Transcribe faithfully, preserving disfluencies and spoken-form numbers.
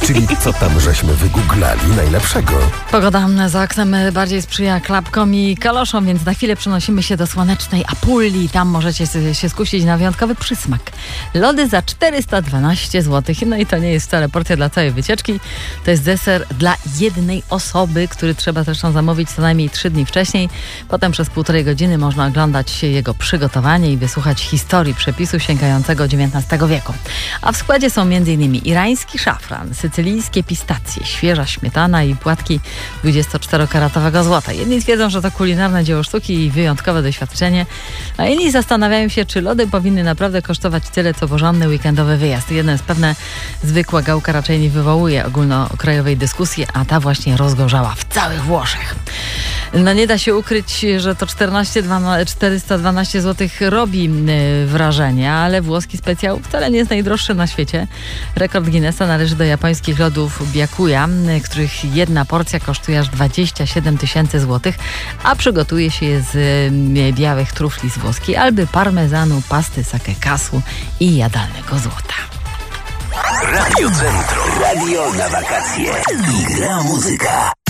Czyli co tam żeśmy wygooglali najlepszego? Pogoda za oknem bardziej sprzyja klapkom i kaloszom, więc na chwilę przenosimy się do słonecznej Apulii. Tam możecie się skusić na wyjątkowy przysmak. Lody za czterysta dwanaście złotych. No i to nie jest wcale porcja dla całej wycieczki. To jest deser dla jednej osoby, który trzeba zresztą zamówić co najmniej trzy dni wcześniej. Potem przez półtorej godziny można oglądać jego przygotowanie i wysłuchać historii przepisu sięgającego dziewiętnastego wieku. A w składzie są m.in. irański szafran, sycylijskie pistacje, świeża śmietana i płatki dwudziestoczterokaratowego złota. Jedni twierdzą, że to kulinarne dzieło sztuki i wyjątkowe doświadczenie, a inni zastanawiają się, czy lody powinny naprawdę kosztować tyle, co porządny weekendowy wyjazd. Jedno jest pewne, zwykła gałka raczej nie wywołuje ogólnokrajowej dyskusji, a ta właśnie rozgorzała w całych Włoszech. No nie da się ukryć, że to czterysta dwanaście złotych robi wrażenie, ale włoski specjał wcale nie jest najdroższy na świecie. Rekord Guinnessa należy do japońskich lodów byakuya, których jedna porcja kosztuje aż dwadzieścia siedem tysięcy złotych, a przygotuje się je z białych trufli z włoskiej Alby, parmezanu, pasty sakekasu i jadalnego złota. Radio Centrum. Radio na wakacje. I gra muzyka.